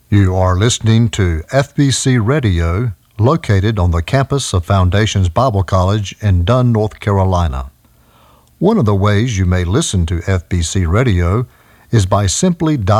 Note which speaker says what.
Speaker 1: You are listening to FBC Radio, located on the campus of Foundations Bible College in Dunn, North Carolina. One of the ways you may listen to FBC Radio is by simply